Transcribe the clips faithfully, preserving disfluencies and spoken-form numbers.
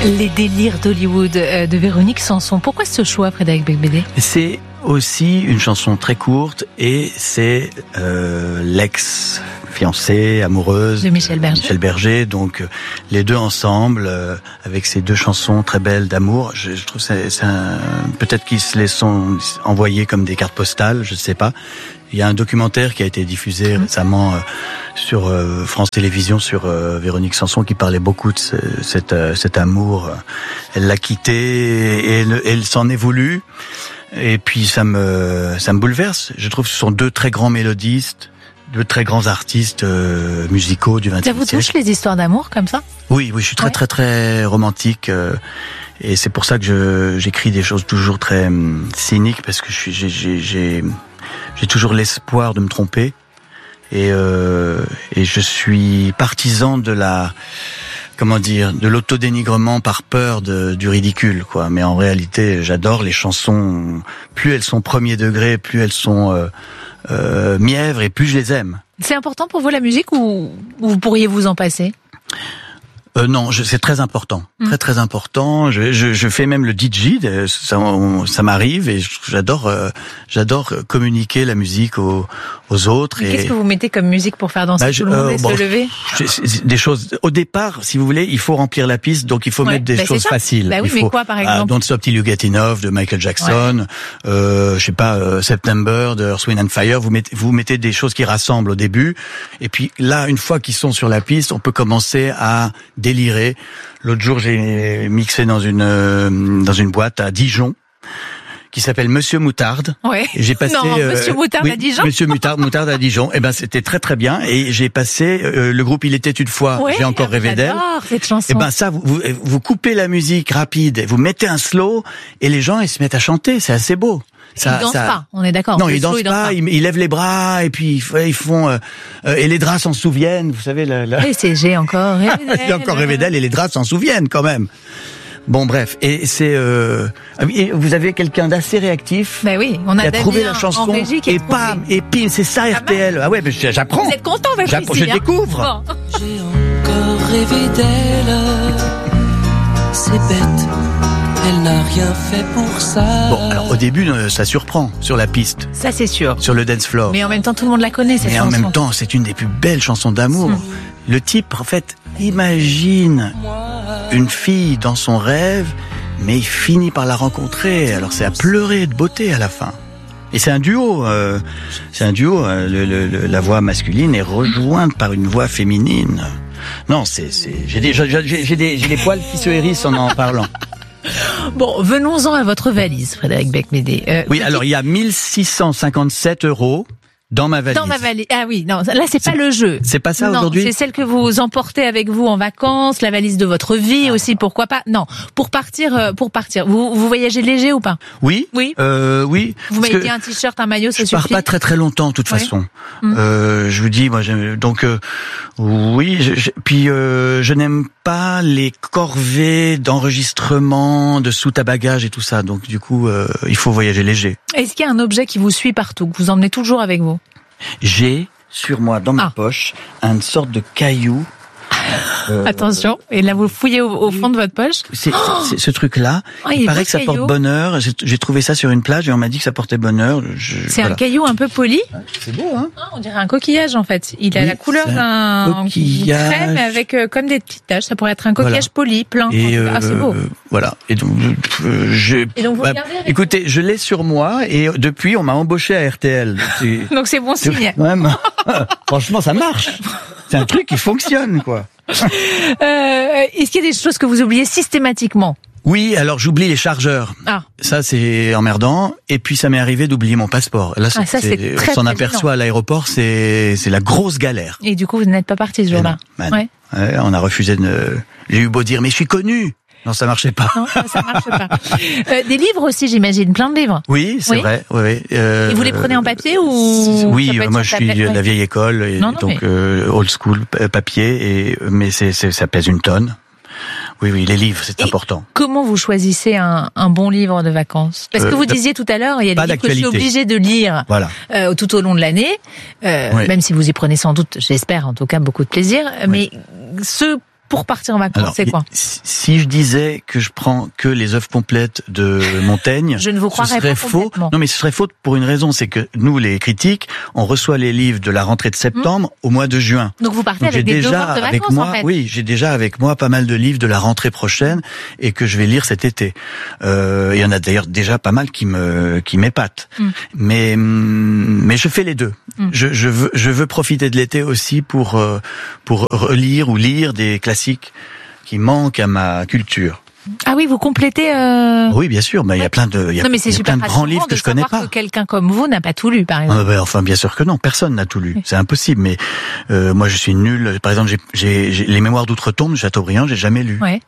Les délires d'Hollywood de Véronique Sanson. Pourquoi ce choix, Frédéric Becbédé ? C'est aussi une chanson très courte et c'est euh, l'ex-fiancée, amoureuse de Michel Berger. Michel Berger. Donc les deux ensemble, euh, avec ces deux chansons très belles d'amour, je, je trouve que c'est, c'est un... peut-être qu'ils se les sont envoyés comme des cartes postales, je ne sais pas. Il y a un documentaire qui a été diffusé mmh. récemment euh, sur euh, France Télévisions sur euh, Véronique Sanson qui parlait beaucoup de ce, cet, euh, cet amour. Elle l'a quitté et elle, elle s'en est voulu. Et puis ça me ça me bouleverse. Je trouve que ce sont deux très grands mélodistes, deux très grands artistes euh, musicaux du vingtième siècle. Ça vous touche les histoires d'amour comme ça ? Oui, oui, je suis très ouais. très très romantique. Euh, et c'est pour ça que je j'écris des choses toujours très hum, cyniques parce que je suis j'ai j'ai j'ai J'ai toujours l'espoir de me tromper et, euh, et je suis partisan de la, comment dire, de l'autodénigrement par peur de, du ridicule, quoi. Mais en réalité, j'adore les chansons. Plus elles sont premier degré, plus elles sont euh, euh, mièvres et plus je les aime. C'est important pour vous la musique ou, ou vous pourriez vous en passer ? Euh, non, je, c'est très important, mmh. très très important. Je, je, je fais même le D J, ça, on, ça m'arrive et j'adore, euh, j'adore communiquer la musique aux, aux autres. Et et... qu'est-ce que vous mettez comme musique pour faire danser bah, je, tout le monde euh, et bon, se lever ? je, Des choses. Au départ, si vous voulez, il faut remplir la piste, donc il faut ouais, mettre des bah choses faciles. Bah oui, il mais faut, quoi par exemple ? uh, Don't Stop Till You Get Enough de Michael Jackson, ouais. euh, je sais pas, euh, September de Earth, Wind and Fire. Vous mettez, vous mettez des choses qui rassemblent au début, et puis là, une fois qu'ils sont sur la piste, on peut commencer à délirer. L'autre jour, j'ai mixé dans une euh, dans une boîte à Dijon qui s'appelle Monsieur Moutarde. Ouais. Et j'ai passé non, euh, Monsieur Moutarde oui, à Dijon. Monsieur Moutarde, Moutarde à Dijon. Et ben c'était très très bien. Et j'ai passé euh, le groupe Il était une fois. Ouais, j'ai encore rêvé d'elle. Cette chanson. Et ben ça, vous, vous vous coupez la musique rapide, vous mettez un slow et les gens ils se mettent à chanter. C'est assez beau. Ça, ils dansent ça... pas, on est d'accord. Non, ils dansent, dansent pas, ils, ils lèvent les bras et puis ils font euh, euh, et les draps s'en souviennent, vous savez. La, la... Et c'est j'ai encore rêvé d'elle. J'ai encore rêvé d'elle et les draps s'en souviennent quand même. Bon bref, et c'est euh, et vous avez quelqu'un d'assez réactif. Ben oui, on a, qui a trouvé la chanson et pam et pim, c'est ça R T L. Ah ouais, mais j'apprends. Vous êtes content, J'apprends, je hein découvre. Bon. J'ai encore rêvé d'elle. C'est bête. Elle n'a rien fait pour ça. Bon, alors au début, ça surprend sur la piste. Ça, c'est sûr. Sur le dance floor. Mais en même temps, tout le monde la connaît, cette Mais chanson. Mais en même temps, c'est une des plus belles chansons d'amour. Mmh. Le type, en fait, imagine une fille dans son rêve, mais il finit par la rencontrer. Alors c'est à pleurer de beauté à la fin. Et c'est un duo. Euh, c'est un duo. Euh, le, le, la voix masculine est rejointe par une voix féminine. Non, c'est, c'est. J'ai des, j'ai, j'ai des, j'ai des poils qui se hérissent en en parlant. Bon, venons-en à votre valise, Frédéric Becbédé. Euh, oui, alors il y a mille six cent cinquante-sept euros dans ma valise. Dans ma valise. Ah oui, non, là c'est, c'est pas le jeu. C'est pas ça non, aujourd'hui. C'est celle que vous emportez avec vous en vacances, la valise de votre vie ah. aussi, pourquoi pas. Non, pour partir, pour partir. Vous, vous voyagez léger ou pas ? Oui. Oui. Euh, oui. Vous mettez un t-shirt, un maillot, ça suffit. Je pars pas très très longtemps, de toute ouais. façon. Mmh. Euh, je vous dis, moi, j'aime, donc euh, oui. Je, je, puis euh, je n'aime pas les corvées d'enregistrement, de soute à bagages et tout ça. Donc du coup, euh, il faut voyager léger. Est-ce qu'il y a un objet qui vous suit partout, que vous emmenez toujours avec vous ? J'ai sur moi, dans ma ah. poche, une sorte de caillou. Euh, Attention, et là vous fouillez au, au fond de votre poche. C'est, oh c'est, c'est ce truc-là. Oh, il, il paraît que ça caillou. porte bonheur. J'ai, j'ai trouvé ça sur une plage et on m'a dit que ça portait bonheur. Je, c'est voilà. un caillou un peu poli. C'est beau, hein. Ah, on dirait un coquillage en fait. Il a oui, la couleur d'un coquillage. crème avec euh, comme des petites taches. Ça pourrait être un coquillage voilà. poli, plein. Et euh, ah, c'est beau. Euh, voilà. Et donc, euh, je. Et donc vous bah, regardez avec écoutez, je l'ai sur moi et depuis on m'a embauché à R T L. Donc c'est, donc c'est bon signe. Même. Franchement, ça marche. C'est un truc qui fonctionne, quoi. euh, est-ce qu'il y a des choses que vous oubliez systématiquement ? Oui, alors j'oublie les chargeurs. Ah. Ça, c'est emmerdant. Et puis, ça m'est arrivé d'oublier mon passeport. Là, c'est, ah, ça, c'est c'est, très, on s'en très aperçoit gênant. À l'aéroport, c'est, c'est la grosse galère. Et du coup, vous n'êtes pas parti ce jour-là ? Non, ouais. Ouais, on a refusé de... J'ai eu beau dire, mais je suis connu. Non, ça marchait pas. Non, ça marche pas. Euh, des livres aussi, j'imagine, plein de livres. Oui, c'est oui. vrai. Oui, oui. Euh, et vous les prenez en papier ou oui, moi je suis de la vieille école, et non, non, donc mais... euh, old school papier, et mais c'est, c'est ça pèse une tonne. Oui, oui, les livres, c'est et important. Comment vous choisissez un, un bon livre de vacances ? Parce que euh, vous disiez tout à l'heure, il y a des livres que je suis obligée de lire voilà. euh, tout au long de l'année, euh, oui. même si vous y prenez sans doute, j'espère en tout cas, beaucoup de plaisir. Oui. Mais ceux pour partir en vacances, Alors, c'est quoi? Si je disais que je prends que les œuvres complètes de Montaigne, je ne vous croirais ce serait pas faux. Non, mais ce serait faux pour une raison, c'est que nous, les critiques, on reçoit les livres de la rentrée de septembre mmh. au mois de juin. Donc vous partez Donc, avec des déjà devoirs de vacances, avec moi, en fait. Oui, j'ai déjà avec moi pas mal de livres de la rentrée prochaine et que je vais lire cet été. Euh, il y en a d'ailleurs déjà pas mal qui me qui m'épatent. Mmh. Mais mais je fais les deux. Mmh. Je, je veux je veux profiter de l'été aussi pour euh, pour relire ou lire des classiques qui manquent à ma culture. Ah oui, vous complétez. Euh... Oui, bien sûr, mais il y a plein de, il y a, non, mais c'est il y a plein de grands livres que je connais pas. Que quelqu'un comme vous n'a pas tout lu, par exemple. Ah, ben, enfin, bien sûr que non, personne n'a tout lu, oui. C'est impossible. Mais euh, moi, je suis nul. Par exemple, j'ai, j'ai, j'ai les Mémoires d'outre-tombe de Chateaubriand, j'ai jamais lu. Ouais.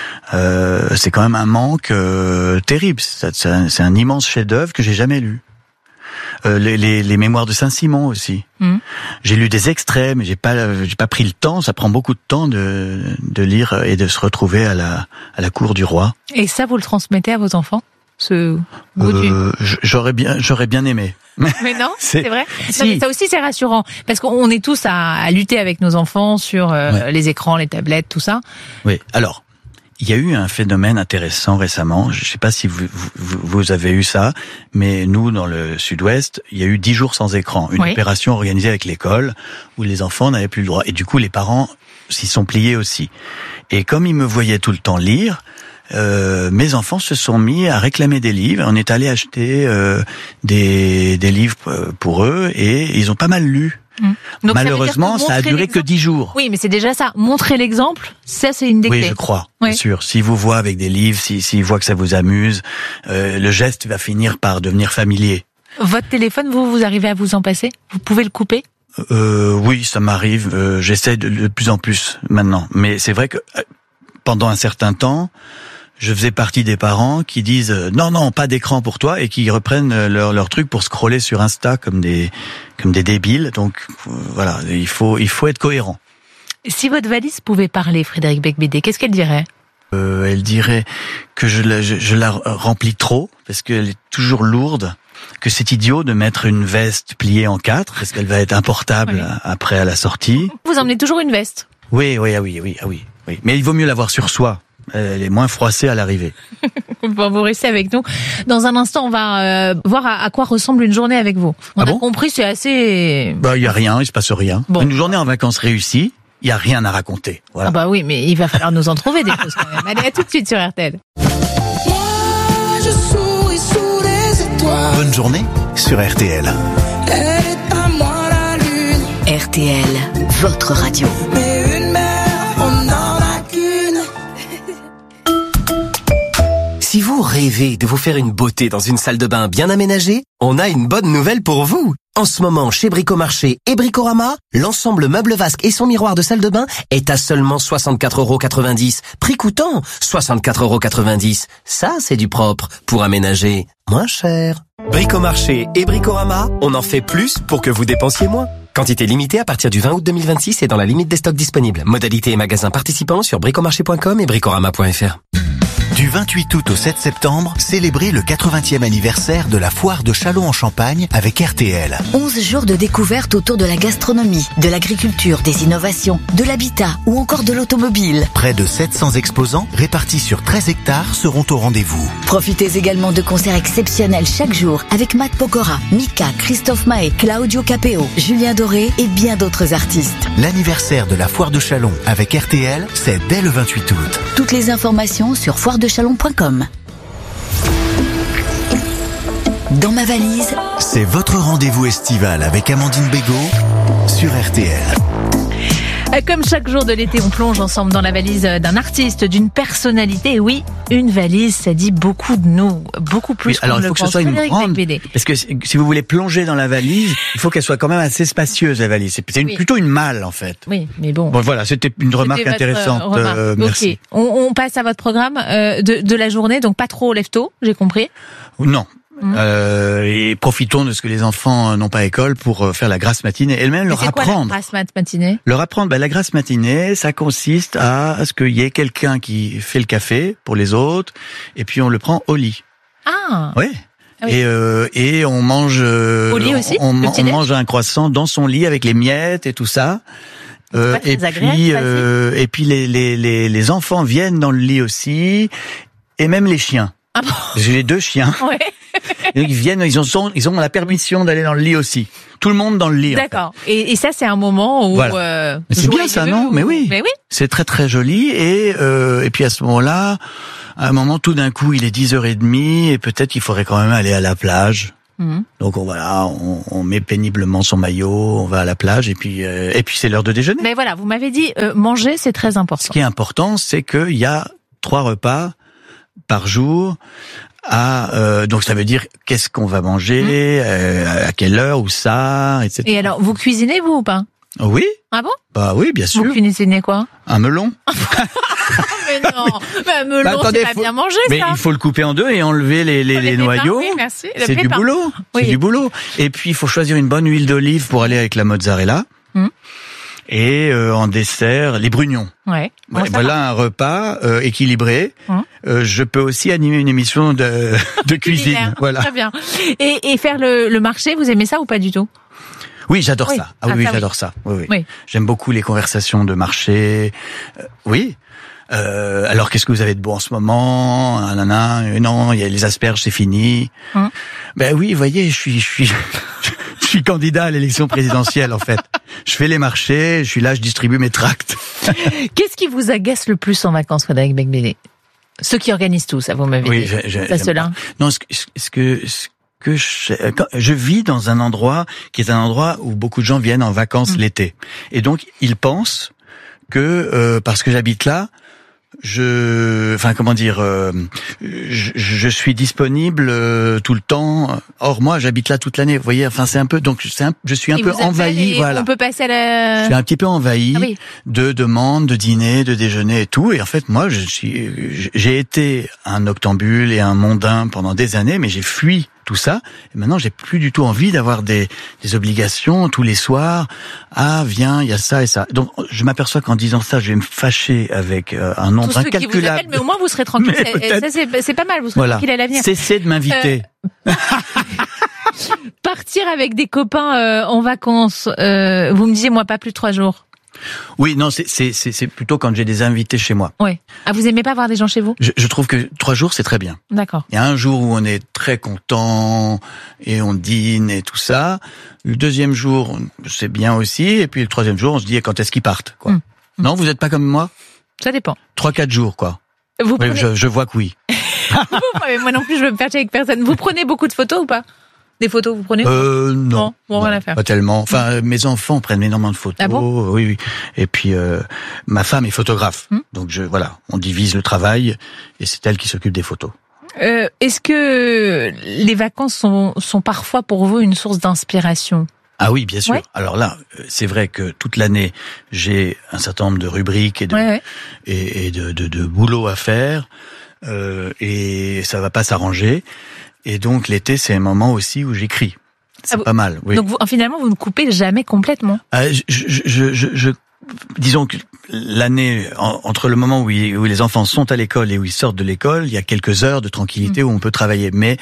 Euh, c'est quand même un manque euh, terrible. C'est, c'est, un, c'est un immense chef-d'œuvre que j'ai jamais lu. Euh, les, les, les Mémoires de Saint-Simon aussi. Mmh. J'ai lu des extraits, mais j'ai pas, j'ai pas pris le temps. Ça prend beaucoup de temps de, de lire et de se retrouver à la, à la cour du roi. Et ça, vous le transmettez à vos enfants, ce goût euh, du... J'aurais bien, j'aurais bien aimé. Mais non, c'est, c'est vrai. Si. Non, mais ça aussi, c'est rassurant parce qu'on est tous à, à lutter avec nos enfants sur euh, ouais. les écrans, les tablettes, tout ça. Oui. Alors. Il y a eu un phénomène intéressant récemment. Je ne sais pas si vous, vous, vous avez eu ça, mais nous, dans le Sud-Ouest, il y a eu dix jours sans écran. Une oui. opération organisée avec l'école où les enfants n'avaient plus le droit. Et du coup, les parents s'y sont pliés aussi. Et comme ils me voyaient tout le temps lire, euh, mes enfants se sont mis à réclamer des livres. On est allé acheter euh, des, des livres pour eux et ils ont pas mal lu. Mmh. Donc, malheureusement, ça, ça a duré que dix jours. Oui, mais c'est déjà ça. Montrer l'exemple, ça, c'est une des clés. Oui, je crois. Oui. Bien sûr. S'ils vous voient avec des livres, s'ils si, si voient que ça vous amuse, euh, le geste va finir par devenir familier. Votre téléphone, vous, vous arrivez à vous en passer? Vous pouvez le couper? Euh, oui, ça m'arrive. Euh, j'essaie de, de plus en plus maintenant. Mais c'est vrai que euh, pendant un certain temps, je faisais partie des parents qui disent euh, non non pas d'écran pour toi et qui reprennent leur leur truc pour scroller sur Insta comme des comme des débiles. Donc euh, voilà, il faut il faut être cohérent. Si votre valise pouvait parler, Frédéric Becbédé, qu'est-ce qu'elle dirait? euh, Elle dirait que je la je, je la remplis trop parce qu'elle est toujours lourde. Que c'est idiot de mettre une veste pliée en quatre parce qu'elle va être importable oui. après à la sortie. Vous emmenez toujours une veste? Oui oui ah oui oui ah oui oui. Mais il vaut mieux l'avoir sur soi. Elle est moins froissée à l'arrivée. Bon, vous restez avec nous. Dans un instant, on va euh, voir à, à quoi ressemble une journée avec vous. On ah a bon compris, c'est assez... Bah, il y a rien, il se passe rien. Bon. Une journée en vacances réussie, il y a rien à raconter. Voilà. Ah bah oui, mais il va falloir nous en trouver des choses quand même. Allez, à tout de suite sur R T L. Moi, je souris sous les étoiles. Bonne journée sur R T L. Elle est à moi la lune. R T L, votre radio. Mais une mère, on en a qu'une. Si vous rêvez de vous faire une beauté dans une salle de bain bien aménagée, on a une bonne nouvelle pour vous. En ce moment, chez Bricomarché et Bricorama, l'ensemble meuble vasque et son miroir de salle de bain est à seulement soixante-quatre euros quatre-vingt-dix. Prix coûtant, soixante-quatre euros quatre-vingt-dix. Ça, c'est du propre pour aménager moins cher. Bricomarché et Bricorama, on en fait plus pour que vous dépensiez moins. Quantité limitée à partir du vingt août deux mille vingt-six et dans la limite des stocks disponibles. Modalités et magasins participants sur bricomarché point com et bricorama point f r. Du vingt-huit août au sept septembre, célébrez le quatre-vingtième anniversaire de la foire de Châlons en Champagne avec R T L. onze jours de découverte autour de la gastronomie, de l'agriculture, des innovations, de l'habitat ou encore de l'automobile. Près de sept cents exposants répartis sur treize hectares seront au rendez-vous. Profitez également de concerts exceptionnels chaque jour avec Matt Pokora, Mika, Christophe Maé, Claudio Capeo, Julien Doré et bien d'autres artistes. L'anniversaire de la foire de Châlons avec R T L, c'est dès le vingt-huit août. Toutes les informations sur foire de chalon point com. Dans ma valise, c'est votre rendez-vous estival avec Amandine Bégaud sur R T L. Comme chaque jour de l'été, on plonge ensemble dans la valise d'un artiste, d'une personnalité. Oui, une valise, ça dit beaucoup de nous, beaucoup plus. Oui, alors il faut que ce soit une grande, parce que si vous voulez plonger dans la valise, il faut qu'elle soit quand même assez spacieuse, la valise. C'est une, oui. plutôt une malle en fait. Oui, mais bon. Bon voilà, c'était une remarque c'était intéressante. Remarque. Euh, merci. Okay. On, on passe à votre programme euh, de, de la journée, donc pas trop lève-tôt, j'ai compris. Non. Mmh. Euh, et profitons de ce que les enfants n'ont pas à école pour faire la grasse matinée et même leur apprendre. C'est quoi la grasse matinée? Leur apprendre, ben, la grasse matinée, ça consiste à, à ce qu'il y ait quelqu'un qui fait le café pour les autres et puis on le prend au lit. Ah. Ouais. Ah oui. Et, euh, et on mange, au lit aussi, on, on, on mange un croissant dans son lit avec les miettes et tout ça. Euh, pas très et agréable, puis, facile. euh, et puis les, les les les enfants viennent dans le lit aussi, et même les chiens. Ah bon? J'ai les deux chiens. Ouais. Et ils viennent, ils ont ils ont la permission d'aller dans le lit aussi. Tout le monde dans le lit. D'accord. Et, et ça, c'est un moment où Voilà. euh, Mais c'est jouer bien ça, avec non? eux, Mais ou- oui. Mais oui. C'est très très joli, et euh, et puis à ce moment-là, à un moment tout d'un coup, il est dix heures trente et peut-être qu'il faudrait quand même aller à la plage. Mhm. Donc on, voilà, on, on met péniblement son maillot, on va à la plage, et puis euh, et puis c'est l'heure de déjeuner. Mais voilà, vous m'avez dit euh, manger, c'est très Ce important. qui est important, c'est qu'il y a trois repas par jour. À, euh, donc ça veut dire qu'est-ce qu'on va manger, Mmh. euh, à quelle heure, où ça, et cetera. Et alors, vous cuisinez vous ou pas? Oui, Ah bon? bah oui, bien sûr. Vous cuisinez quoi? Un melon. Mais non, mais un melon, Bah, attendez, c'est pas faut- bien mangé, Mais ça. il faut le couper en deux et enlever les, les, Les les pépins, noyaux. oui, merci. Le C'est du pépin. boulot. Oui. C'est du boulot. Et puis il faut choisir une bonne huile d'olive pour aller avec la mozzarella. Mmh. Et euh, en dessert, les brugnons. Ouais. Bon, Ouais, ça voilà un repas euh, équilibré. Hum. Euh, je peux aussi animer une émission de, de cuisine. Culinaire. Voilà. Très bien. Et, et faire le, le marché, vous aimez ça ou pas du tout? Oui, j'adore Oui. ça. Ah oui, Ah, oui, ça, oui. j'adore ça. Oui, oui. Oui. J'aime beaucoup les conversations de marché. Euh, oui. Euh, alors, qu'est-ce que vous avez de beau en ce moment? Ah, nanana, euh, non, il y a les asperges, c'est fini. Hum. Ben oui, vous voyez, je suis, je suis, je suis candidat à l'élection présidentielle en fait. Je fais les marchés, je suis là, je distribue mes tracts. Qu'est-ce qui vous agace le plus en vacances, Frédéric Becbédé? Ceux qui organisent tout, ça vous m'avez Oui, dit. je- je- Ça, j'aime ceux-là. pas. Non, ce que, ce que, ce que je, quand- je vis dans un endroit qui est un endroit où beaucoup de gens viennent en vacances Mm. l'été, et donc ils pensent que euh, parce que j'habite là, je, enfin comment dire, euh, je, je suis disponible euh, tout le temps. Or moi, j'habite là toute l'année. Vous voyez, enfin c'est un peu, donc c'est un, je suis un Ils peu vous appellent envahi, et voilà. On peut passer à Je la... suis un petit peu envahi Ah oui. de demandes, de dîners, de déjeuners et tout. Et en fait, moi, je suis, j'ai été un noctambule et un mondain pendant des années, mais j'ai fui tout ça. Et maintenant, j'ai plus du tout envie d'avoir des, des obligations tous les soirs. Ah, viens, il y a ça et ça. Donc, je m'aperçois qu'en disant ça, je vais me fâcher avec euh, un Tous nombre ceux qui vous incalculable. appellent, mais au moins vous serez tranquille. Mais C'est- peut-être- Ça, c'est c'est pas mal, vous serez Voilà. tranquille à l'avenir. Cessez de m'inviter. Partir avec des copains euh, en vacances, euh, vous me disiez, moi, pas plus de trois jours. Oui, non, c'est, c'est, c'est, c'est plutôt quand j'ai des invités chez moi. Ouais. Ah, vous aimez pas voir des gens chez vous? Je, je trouve que trois jours, c'est très bien. D'accord. Il y a un jour où on est très content et on dîne et tout ça. Le deuxième jour, c'est bien aussi. Et puis le troisième jour, on se dit quand est-ce qu'ils partent, quoi. Mm. Non, vous êtes pas comme moi? Ça dépend. Trois, quatre jours, quoi. Vous Oui, prenez... je, je vois que oui. Vous, mais moi non plus, je veux me faire chier avec personne. Vous prenez beaucoup de photos ou pas? Des photos, vous prenez? Euh, non. Non, bon, rien à faire. Pas tellement. Enfin, euh, mes enfants prennent énormément de photos. Ah bon? Oui, oui. Et puis, euh, ma femme est photographe. Mm. Donc, je, voilà, on divise le travail et c'est elle qui s'occupe des photos. Euh, Est-ce que les vacances sont, sont parfois pour vous une source d'inspiration? Ah oui, bien sûr. Ouais. Alors là, euh, c'est vrai que toute l'année, j'ai un certain nombre de rubriques et de, Ouais, ouais. et, et de, de, de boulot à faire, euh, et ça va pas s'arranger. Et donc l'été, c'est un moment aussi où j'écris. C'est Ah, vous- pas mal. Oui. Donc vous, finalement, vous ne coupez jamais complètement. Euh, je, je, je, je, je- disons que l'année en- entre le moment où, il- où les enfants sont à l'école et où ils sortent de l'école, il y a quelques heures de tranquillité Mmh. où on peut travailler. Mais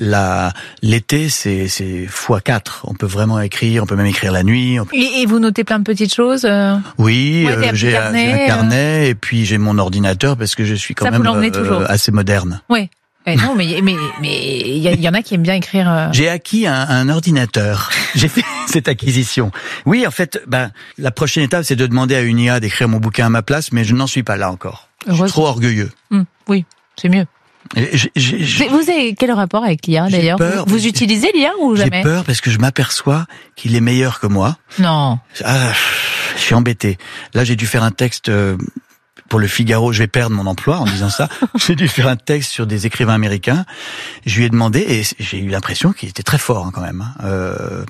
la l'été, c'est c'est fois quatre. On peut vraiment écrire. On peut même écrire la nuit. On peut- Et, et vous notez plein de petites choses. euh, Oui, Ouais, euh, des petits j'ai un, carnets, j'ai un euh. carnet et puis j'ai mon ordinateur parce que je suis quand Ça, vous même l'emmenez toujours. assez moderne. Ouais. Eh non, mais mais mais il y, a- il y en a qui aiment bien écrire. euh, J'ai acquis un, un ordinateur. J'ai fait cette acquisition. Oui, en fait, ben la prochaine étape, c'est de demander à une I A d'écrire mon bouquin à ma place, mais je n'en suis pas là encore. Je suis Heureusement. trop orgueilleux. hum, oui, c'est mieux. Et j'ai- j'ai- j'ai- Mais vous avez quel rapport avec l'I A J'ai d'ailleurs? peur, Vous, vous j'ai- utilisez l'I A ou J'ai jamais? peur parce que je m'aperçois qu'il est meilleur que moi. Non. Ah, je suis embêté. Là, j'ai dû faire un texte euh, pour le Figaro. Je vais perdre mon emploi en disant ça. J'ai dû faire un texte sur des écrivains américains. Je lui ai demandé et j'ai eu l'impression qu'il était très fort hein, quand même. hein. Euh,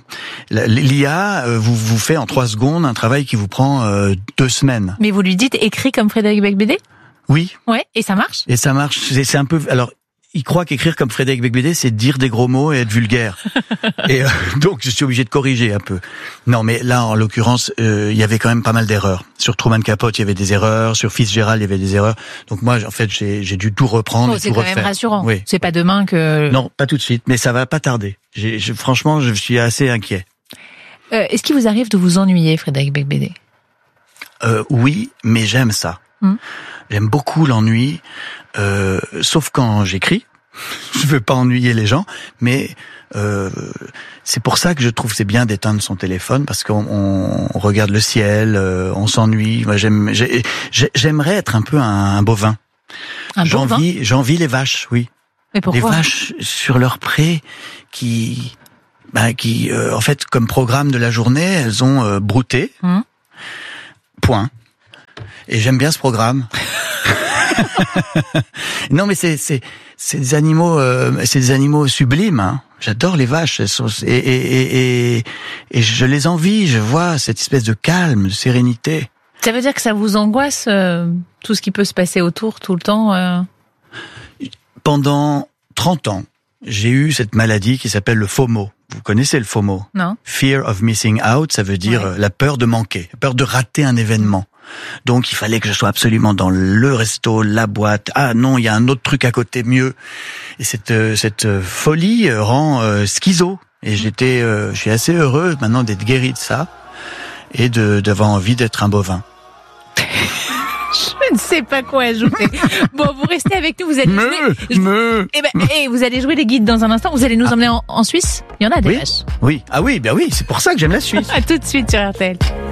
L'I A euh, vous vous fait en trois secondes un travail qui vous prend euh, deux semaines. Mais vous lui dites écrit comme Frédéric Becbédé? Oui, Ouais. Et ça marche? et ça marche. C'est c'est un peu. Alors, il croit qu'écrire comme Frédéric Becbédé, c'est dire des gros mots et être vulgaire. et euh, donc, je suis obligé de corriger un peu. Non, mais là, en l'occurrence, euh, il y avait quand même pas mal d'erreurs. Sur Truman Capote, il y avait des erreurs. Sur Fitzgerald, il y avait des erreurs. Donc moi, en fait, j'ai j'ai dû tout reprendre Oh, et c'est tout quand refaire. même rassurant. Oui. C'est pas demain que. Non, pas tout de suite, mais ça va pas tarder. J'ai, je, franchement, je suis assez inquiet. Euh, Est-ce qu'il vous arrive de vous ennuyer, Frédéric Becbédé? euh, oui, mais j'aime ça. Mmh. J'aime beaucoup l'ennui, euh, sauf quand j'écris. Je veux pas ennuyer les gens, mais euh, c'est pour ça que je trouve que c'est bien d'éteindre son téléphone, parce qu'on on regarde le ciel, euh, on s'ennuie. Moi, j'aime, j'ai, j'aimerais être un peu un, un bovin. Un bovin. J'envie, j'envie les vaches, oui. Mais pourquoi? Les vaches sur leur pré qui, bah, qui, euh, en fait, comme programme de la journée, elles ont euh, brouté. Mmh. Point. Et j'aime bien ce programme. Non, mais c'est c'est c'est des animaux, euh, c'est des animaux sublimes. Hein. J'adore les vaches. Elles sont, et, et et et je les envie. Je vois cette espèce de calme, de sérénité. Ça veut dire que ça vous angoisse euh, tout ce qui peut se passer autour tout le temps. Euh... Pendant trente ans, j'ai eu cette maladie qui s'appelle le FOMO. Vous connaissez le FOMO? Non. Fear of missing out, ça veut dire ouais. la peur de manquer, la peur de rater un événement. Donc il fallait que je sois absolument dans le resto, la boîte. Ah non, il y a un autre truc à côté mieux. Et cette cette folie rend euh, schizo. Et j'étais, euh, je suis assez heureux maintenant d'être guéri de ça et de d'avoir envie d'être un bovin. Je ne sais pas quoi ajouter. Bon, vous restez avec nous, vous allez me, jouer. Me. Eh ben, eh, vous allez jouer les guides dans un instant. Vous allez nous ah. emmener en, en Suisse. Il y en a des oui. vaches. Oui, ah oui, bien oui, c'est pour ça que j'aime la Suisse. À tout de suite sur R T L.